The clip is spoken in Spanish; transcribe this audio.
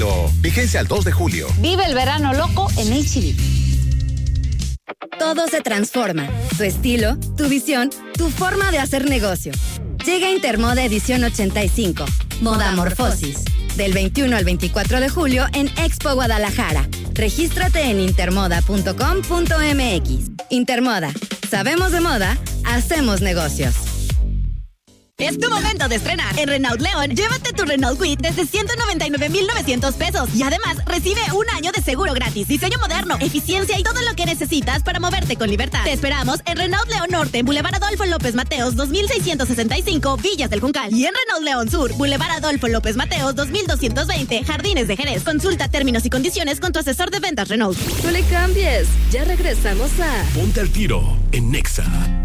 estilo. Vigencia al 2 de julio. Vive el verano loco en H-E-B. Todo se transforma. Tu estilo, tu visión, tu forma de hacer negocio. Llega Intermoda edición 85. Moda Morfosis. Del 21 al 24 de julio en Expo Guadalajara. Regístrate en intermoda.com.mx. Intermoda. Sabemos de moda, hacemos negocios. Es tu momento de estrenar. En Renault León, llévate tu Renault Kwid desde 199,900 pesos. Y además, recibe un año de seguro gratis, diseño moderno, eficiencia y todo lo que necesitas para moverte con libertad. Te esperamos en Renault León Norte, en Boulevard Adolfo López Mateos, 2665, Villas del Juncal. Y en Renault León Sur, Boulevard Adolfo López Mateos, 2220, Jardines de Jerez. Consulta términos y condiciones con tu asesor de ventas Renault. No le cambies. Ya regresamos a Ponte al Tiro en Nexa.